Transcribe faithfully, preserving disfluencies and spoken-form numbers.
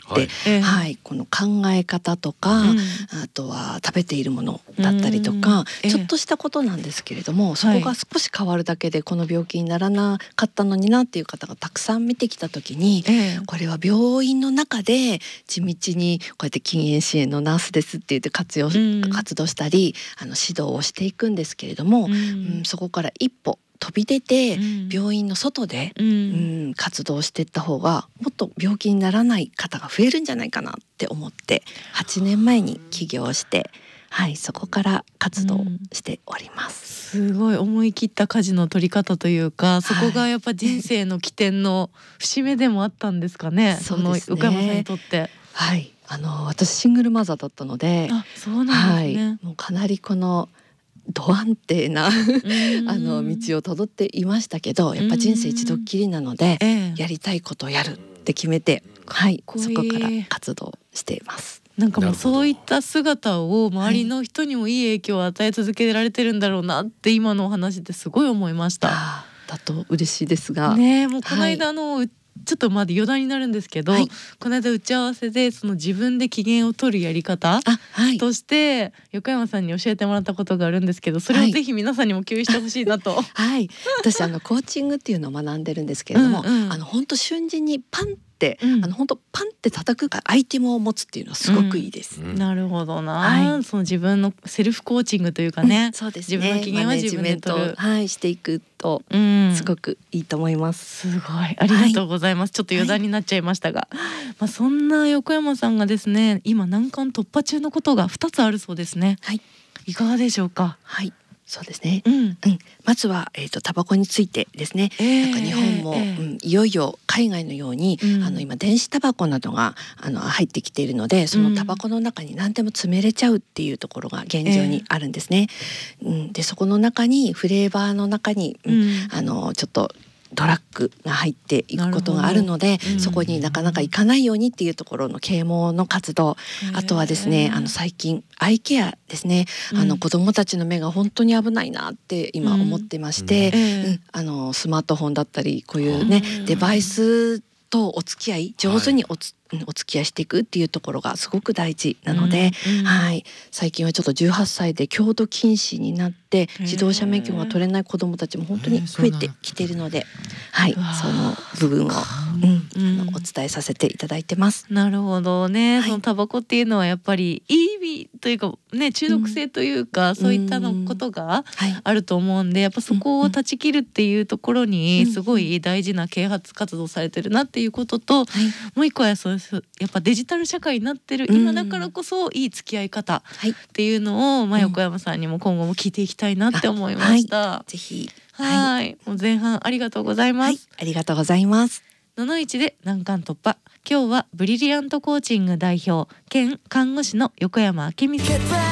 はい、 えーはい、この考え方とか、 うんあとは食べているものだったりとか、 うんちょっとしたことなんですけれども、 えーそこが少し変わるだけでこの病気にならなかったのになっていう方がたくさん見てきた時に、 えーこれは病院の中で地道にこうやって禁煙支援のナースですって言って活用、 うん活動したりあの指導をしていくんですけれども、 うんうん、そこから一歩飛び出て、 うん病院の外で、 うんうん、活動していった方がもっと病気にならない方が増えるんじゃないかなって思ってはちねんまえに起業して、はい、そこから活動しております。 すごい思い切った舵の取り方というか、そこがやっぱ人生の起点の節目でもあったんですかね。その横山さんにとって。 はい、あの私シングルマザーだったので、 あ、そうなんですね。 はい、もうかなりこのド安定なあの道をたどっていましたけど、やっぱ人生一度きりなので、 ええ、 やりたいことをやるって決めて、はい、そこから活動しています。 なんかもうそういった姿を周りの人にもいい影響を与え続けられてるんだろうなって今のお話ですごい思いました。 あだと嬉しいですが、 ねえ、もうこの間の、はい、ちょっとまだ余談になるんですけど、はい、この間打ち合わせでその自分で機嫌を取るやり方として横山さんに教えてもらったことがあるんですけど、それをぜひ皆さんにも共有してほしいなと。 はい、はい、私あのコーチングっていうのを学んでるんですけれども、うん、うん、あの本当瞬時にパンで、うん、あの本当パンって叩くアイテムを持つっていうのはすごくいいです。 うん、なるほどな、 はい、 その自分のセルフコーチングというかね、 うん、そうですね、 自分の機嫌は自分で取る、 はい、していくとすごくいいと思います。 うん、すごいありがとうございます。はい、ちょっと余談になっちゃいましたが、はい、まあそんな横山さんがですね、今難関突破中のことがふたつあるそうですね。 はい、 いかがでしょうか。 はい、そうですね、 うんうん、 まずは、えーと、タバコについてですね、えー、なんか日本も、えーうん、いよいよ海外のように、うん、あの今電子タバコなどがあの入ってきているので、そのタバコの中に何でも詰めれちゃうっていうところが現状にあるんですね。えーうん、でそこの中にフレーバーの中に、うん、あのちょっとドラッグが入っていくことがあるので、うん、そこになかなか行かないようにっていうところの啓蒙の活動、あとはですね、あの最近アイケアですね、うん、あの子どもたちの目が本当に危ないなって今思ってまして、うんうん、あのスマートフォンだったりこういうね、うん、デバイスとお付き合い上手におつ、はい、お付き合いしていくっていうところがすごく大事なので、うんうん、はい、最近はちょっとじゅうはっさいで強度禁止になって自動車免許が取れない子どもたちも本当に増えてきているので、はい、その部分を、うん、あのお伝えさせていただいてます。 なるほどね、はい、そのタバコっていうのはやっぱりいい意味というかね、中毒性というか、うん、そういったのことがあると思うんで、やっぱそこを断ち切るっていうところにすごい大事な啓発活動されてるなっていうことと、はい、もう一個はそうやっぱデジタル社会になってる今だからこそいい付き合い方っていうのを、まあ、横山さんにも今後も聞いていきたいなって思いました。 はい、ぜひ、 はい、もう前半ありがとうございます。はい、 ありがとうございます。 ののいちで難関突破。今日はブリリアントコーチング代表兼看護師の横山明美さん